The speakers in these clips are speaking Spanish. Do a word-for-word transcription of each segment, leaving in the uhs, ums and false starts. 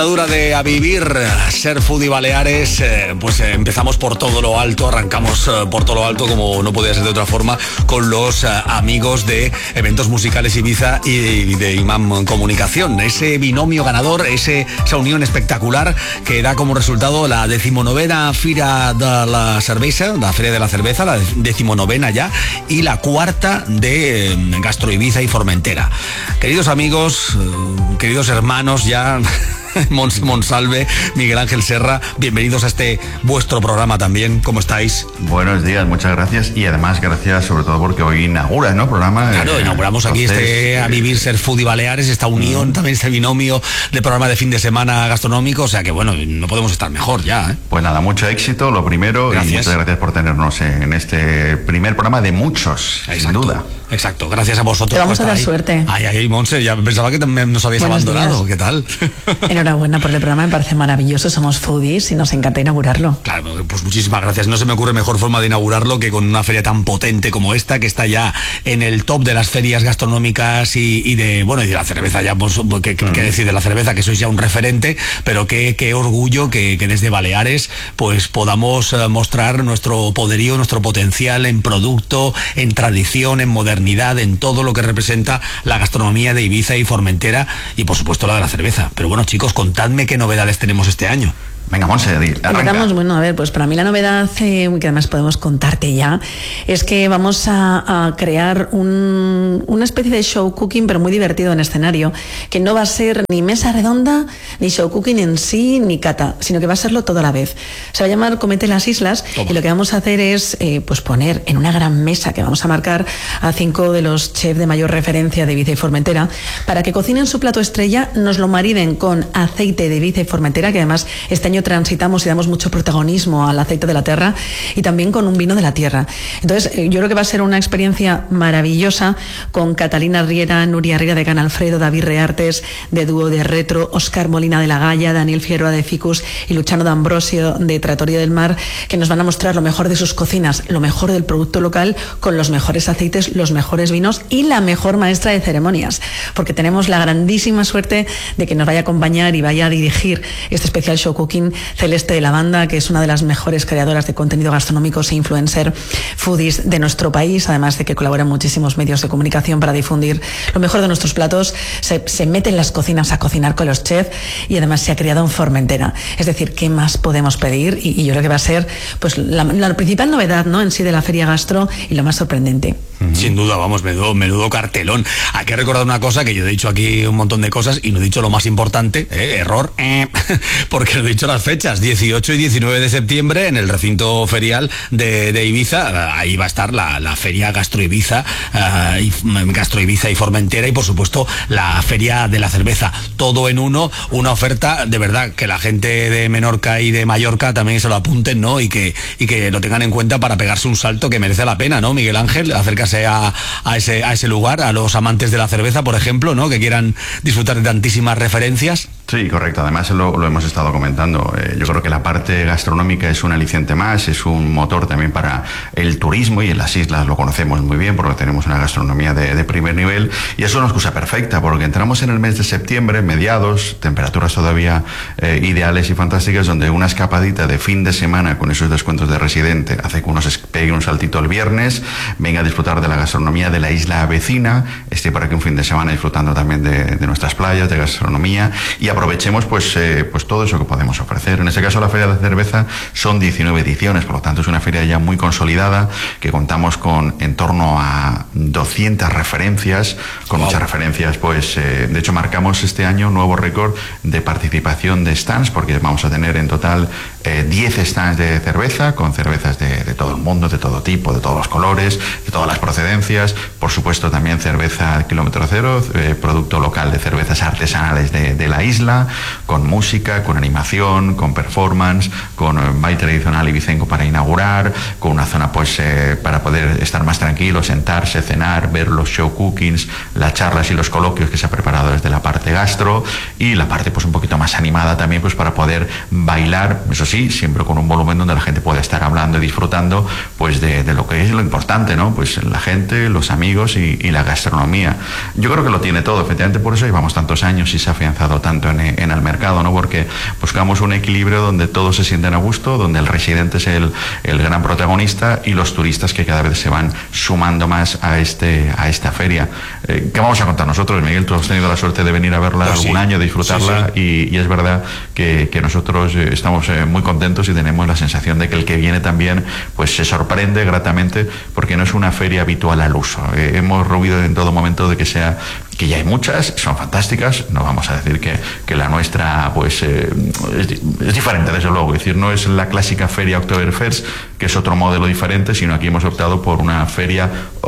Dura de a vivir, ser foodie Baleares, eh, pues eh, empezamos por todo lo alto, arrancamos eh, por todo lo alto, como no podía ser de otra forma, con los eh, amigos de Eventos Musicales Ibiza y de Imam Comunicación. Ese binomio ganador, ese, esa unión espectacular que da como resultado la decimonovena Fira de la Cerveza, la Feria de la Cerveza, la decimonovena ya, y la cuarta de eh, Gastro Ibiza y Formentera. Queridos amigos, eh, queridos hermanos ya... Mons Monsalve, Miguel Ángel Serra, bienvenidos a este vuestro programa también. ¿Cómo estáis? Buenos días, muchas gracias y además gracias sobre todo porque hoy inaugura, ¿no? Programa. Claro, eh, inauguramos aquí entonces, este A Vivir Ser Foodie Baleares, esta unión, uh-huh. también este binomio de programa de fin de semana gastronómico, o sea que bueno, no podemos estar mejor ya, ¿eh? Pues nada, mucho éxito, lo primero, gracias. Y muchas gracias por tenernos en este primer programa de muchos, Exacto. sin duda. Exacto, gracias a vosotros. Te vamos a dar ahí. Suerte. Ay, ay, Monse, ya pensaba que también nos habéis Buenos abandonado. Días. ¿Qué tal? Enhorabuena por el programa, me parece maravilloso. Somos foodies y nos encanta inaugurarlo. Claro, pues muchísimas gracias. No se me ocurre mejor forma de inaugurarlo que con una feria tan potente como esta, que está ya en el top de las ferias gastronómicas y, y de, bueno, y de la cerveza ya, pues, ¿qué, mm. qué decir de la cerveza? Que sois ya un referente, pero qué, qué orgullo que, que desde Baleares pues podamos uh, mostrar nuestro poderío, nuestro potencial en producto, en tradición, en modernidad, en todo lo que representa la gastronomía de Ibiza y Formentera y por supuesto la de la cerveza. Pero bueno, chicos, contadme qué novedades tenemos este año. Venga, Monse, arranca. Bueno, a ver, pues para mí la novedad, eh, que además podemos contarte ya, es que vamos a, a crear un, una especie de show cooking, pero muy divertido en escenario, que no va a ser ni mesa redonda, ni show cooking en sí, ni cata, sino que va a serlo todo a la vez. Se va a llamar Comete las Islas. Toma. Y lo que vamos a hacer es eh, pues poner en una gran mesa que vamos a marcar a cinco de los chefs de mayor referencia de Ibiza y Formentera, para que cocinen su plato estrella, nos lo mariden con aceite de Ibiza y Formentera, que además este año transitamos y damos mucho protagonismo al aceite de la tierra, y también con un vino de la tierra. Entonces yo creo que va a ser una experiencia maravillosa con Catalina Riera, Nuria Riera de Can Alfredo, David Reartes de Dúo de Retro, Óscar Molina de La Galla, Daniel Figueroa de Ficus y Luciano D'Ambrosio de Trattoria del Mar, que nos van a mostrar lo mejor de sus cocinas, lo mejor del producto local, con los mejores aceites, los mejores vinos y la mejor maestra de ceremonias, porque tenemos la grandísima suerte de que nos vaya a acompañar y vaya a dirigir este especial show cooking Celeste de la Banda, que es una de las mejores creadoras de contenido gastronómicos e influencer foodies de nuestro país, además de que colabora en muchísimos medios de comunicación para difundir lo mejor de nuestros platos. Se, se mete en las cocinas a cocinar con los chefs y además se ha criado en Formentera. Es decir, ¿qué más podemos pedir? Y, y yo creo que va a ser pues la, la principal novedad, ¿no?, en sí de la Feria Gastro y lo más sorprendente. Sin duda, vamos, menudo, menudo cartelón. Hay que recordar una cosa, que yo he dicho aquí un montón de cosas y no he dicho lo más importante, eh, error, eh, porque no he dicho las fechas, dieciocho y diecinueve de septiembre en el recinto ferial de, de Ibiza. Ahí va a estar la, la feria Gastro Ibiza, uh, y, Gastro Ibiza y Formentera, y por supuesto la feria de la cerveza, todo en uno, una oferta de verdad que la gente de Menorca y de Mallorca también se lo apunten, ¿no? Y que, y que lo tengan en cuenta para pegarse un salto que merece la pena, ¿no, Miguel Ángel? Acercarse A, a, ese, a ese lugar, a los amantes de la cerveza, por ejemplo, ¿no?, que quieran disfrutar de tantísimas referencias. Sí, correcto. Además lo, lo hemos estado comentando. Eh, yo creo que la parte gastronómica es un aliciente más, es un motor también para el turismo, y en las islas lo conocemos muy bien porque tenemos una gastronomía de, de primer nivel, y eso es una excusa perfecta porque entramos en el mes de septiembre, mediados, temperaturas todavía eh, ideales y fantásticas, donde una escapadita de fin de semana con esos descuentos de residente hace que uno se pegue un saltito el viernes, venga a disfrutar de la gastronomía de la isla vecina, esté por aquí un fin de semana disfrutando también de, de nuestras playas, de gastronomía, y aprovechemos pues, eh, pues todo eso que podemos ofrecer. En este caso la Feria de Cerveza son diecinueve ediciones, por lo tanto es una feria ya muy consolidada, que contamos con en torno a doscientas referencias, con wow. muchas referencias, pues eh, de hecho marcamos este año un nuevo récord de participación de stands, porque vamos a tener en total eh, diez stands de cerveza, con cervezas de, de todo el mundo, de todo tipo, de todos los colores, de todas las procedencias, por supuesto también cerveza kilómetro cero, eh, producto local de cervezas artesanales de, de la isla, con música, con animación, con performance, con eh, baile tradicional ibicenco para inaugurar, con una zona pues eh, para poder estar más tranquilo, sentarse, cenar, ver los show cookings, las charlas y los coloquios que se ha preparado desde la parte gastro, y la parte pues un poquito más animada también pues para poder bailar, eso sí, siempre con un volumen donde la gente pueda estar hablando y disfrutando pues de, de lo que es lo importante, ¿no? Pues la gente, los amigos y, y la gastronomía. Yo creo que lo tiene todo, efectivamente, por eso llevamos tantos años y se ha afianzado tanto entran en, en el mercado, ¿no? Porque buscamos un equilibrio donde todos se sienten a gusto, donde el residente es el, el gran protagonista y los turistas que cada vez se van sumando más a, este, a esta feria. Eh, ¿Qué vamos a contar nosotros, Miguel? Tú has tenido la suerte de venir a verla pues algún sí. año, de disfrutarla, sí, sí. Y, y es verdad que, que nosotros eh, estamos eh, muy contentos y tenemos la sensación de que el que viene también pues se sorprende gratamente, porque no es una feria habitual al uso. Eh, hemos ruido en todo momento de que sea que ya hay muchas, son fantásticas, no vamos a decir que, que la nuestra pues eh, es, es diferente, desde luego, es decir, no es la clásica feria Oktoberfest, que es otro modelo diferente, sino aquí hemos optado por una feria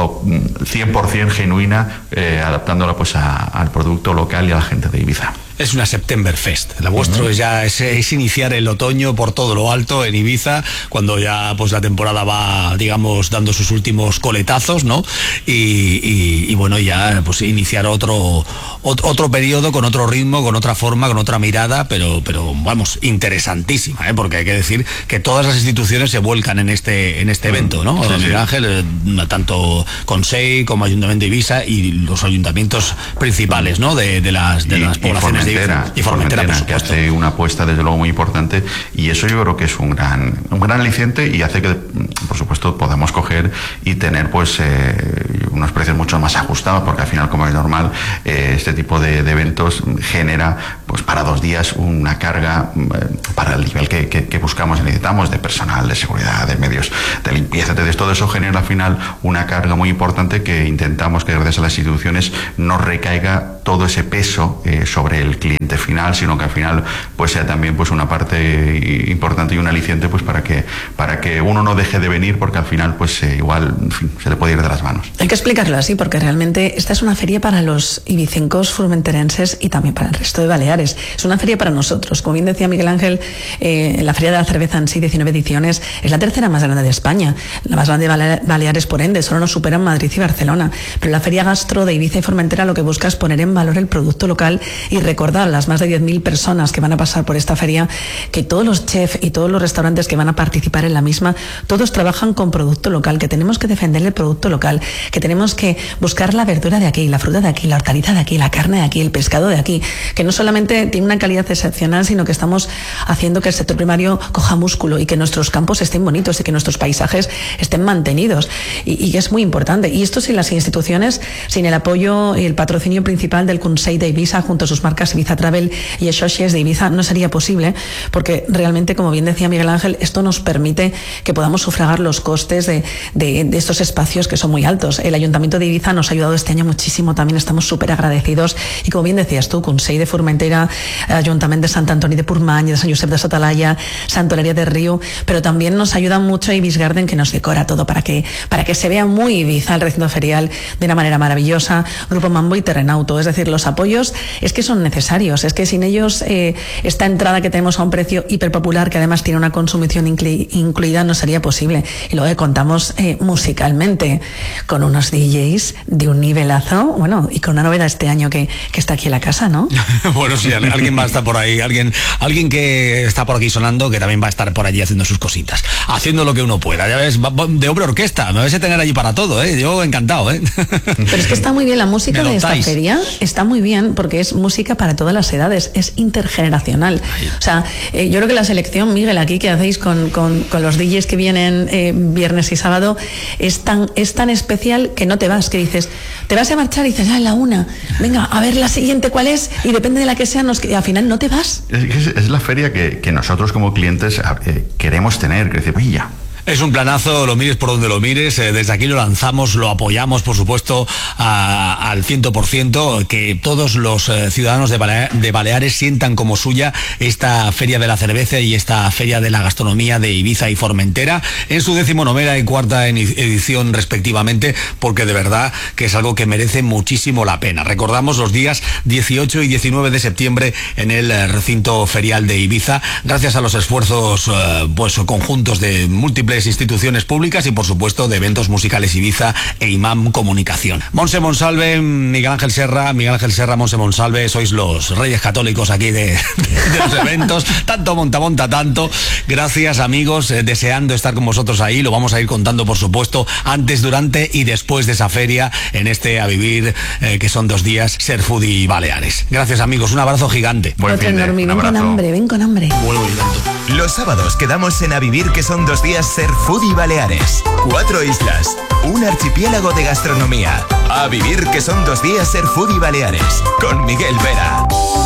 cien por ciento genuina, eh, adaptándola pues a, al producto local y a la gente de Ibiza. Es una Septemberfest. La vuestro uh-huh. es ya es, es iniciar el otoño por todo lo alto en Ibiza, cuando ya pues la temporada va, digamos, dando sus últimos coletazos, ¿no? Y, y, y bueno, ya pues iniciar otro, otro otro periodo con otro ritmo, con otra forma, con otra mirada, pero pero vamos, interesantísima, ¿eh? Porque hay que decir que todas las instituciones se vuelcan en este en este evento, ¿no? Sí, sí. Miguel Ángel, eh, tanto Consell como Ayuntamiento de Ibiza y los ayuntamientos principales, ¿no? De, de las de y, las poblaciones. Formentera, y Formentera, Formentera que hace una apuesta desde luego muy importante, y eso yo creo que es un gran un gran aliciente y hace que por supuesto podamos coger y tener pues eh, unos precios mucho más ajustados, porque al final, como es normal, eh, este tipo de, de eventos genera pues para dos días una carga eh, para el nivel que, que, que buscamos y necesitamos, de personal, de seguridad, de medios de limpieza. Entonces todo eso genera al final una carga muy importante que intentamos que gracias a las instituciones no recaiga todo ese peso eh, sobre el cliente final, sino que al final pues sea también pues una parte importante y un aliciente pues para que para que uno no deje de venir, porque al final pues eh, igual en fin, se le puede ir de las manos. Hay que explicarlo así, porque realmente esta es una feria para los ibicencos, formenterenses y también para el resto de Baleares. Es una feria para nosotros. Como bien decía Miguel Ángel, eh, la Feria de la Cerveza en sí, diecinueve ediciones, es la tercera más grande de España, la más grande de Baleares, por ende, solo nos superan Madrid y Barcelona. Pero la Feria Gastro de Ibiza y Formentera lo que busca es poner en valor el producto local y recordar a las más de diez mil personas que van a pasar por esta feria que todos los chefs y todos los restaurantes que van a participar en la misma, todos trabajan con producto local, que tenemos que defender el producto local, que tenemos que buscar la verdura de aquí, la fruta de aquí, la hortaliza de aquí, la carne de aquí, el pescado de aquí, que no solamente tiene una calidad excepcional, sino que estamos haciendo que el sector primario coja músculo y que nuestros campos estén bonitos y que nuestros paisajes estén mantenidos, y, y es muy importante. Y esto sin las instituciones, sin el apoyo y el patrocinio principal del Consell de Ibiza junto a sus marcas Ibiza Travel y Socios de Ibiza, no sería posible, porque realmente, como bien decía Miguel Ángel, esto nos permite que podamos sufragar los costes de, de, de estos espacios que son muy altos. El Ayuntamiento de Ibiza nos ha ayudado este año muchísimo, también estamos súper agradecidos, y como bien decías tú, Consell de Formentera, Ayuntamiento de Sant Antoni de Portmany, de Sant Josep de Sotalaya, Sant Olària de Riu, pero también nos ayuda mucho Ibis Garden, que nos decora todo para que, para que se vea muy Ibiza el recinto ferial de una manera maravillosa, Grupo Mambo y Terrenauto. Es decir, los apoyos es que son necesarios, es que sin ellos eh, esta entrada que tenemos a un precio hiperpopular, que además tiene una consumición inclu incluida, no sería posible. Y luego contamos eh, musicalmente con unos D Js de un nivelazo, bueno, y con una novedad este año que, que está aquí en la casa, ¿no? Bueno, sí, alguien va a estar por ahí, alguien, alguien que está por aquí sonando, que también va a estar por allí haciendo sus cositas, haciendo lo que uno pueda, ya ves, de hombre orquesta, me vais a tener allí para todo, ¿eh? Yo encantado, ¿eh? Pero es que está muy bien la música de esta feria, está muy bien porque es música para todas las edades, es intergeneracional. Ay. O sea, eh, yo creo que la selección, Miguel, aquí que hacéis con, con, con los D Js que vienen eh, viernes y sábado, es tan, es tan especial que no te vas, que dices, te vas a marchar y dices, ah, la una, venga, a ver la siguiente cuál es, y depende de la que sea, nos, al final no te vas. Es, es la feria que, que nosotros como clientes eh, queremos tener, que decir, ya. Es un planazo, lo mires por donde lo mires, eh, desde aquí lo lanzamos, lo apoyamos, por supuesto, a, al cien por ciento, que todos los eh, ciudadanos de, Balea de Baleares sientan como suya esta Feria de la Cerveza y esta Feria de la Gastronomía de Ibiza y Formentera, en su decimonovena y cuarta edición respectivamente, porque de verdad que es algo que merece muchísimo la pena. Recordamos los días dieciocho y diecinueve de septiembre en el recinto ferial de Ibiza, gracias a los esfuerzos eh, pues, conjuntos de múltiples múltiples instituciones públicas y por supuesto de Eventos Musicales Ibiza e Imam Comunicación. Monse Monsalve, Miguel Ángel Serra, Miguel Ángel Serra, Monse Monsalve, sois los reyes católicos aquí de, de, de los eventos, tanto monta, monta, tanto. Gracias, amigos, eh, deseando estar con vosotros ahí, lo vamos a ir contando por supuesto antes, durante y después de esa feria en este A Vivir, eh, que son dos días, Ser Foodie Baleares. Gracias, amigos, un abrazo gigante. Buen Otro fin de, enorme, un ven con abrazo. hambre, ven con hambre. Vuelvo y tanto. Los sábados quedamos en A Vivir, que son dos días Ser Foodie Baleares. Cuatro islas, un archipiélago de gastronomía. A Vivir, que son dos días Ser Foodie Baleares. Con Miguel Vera.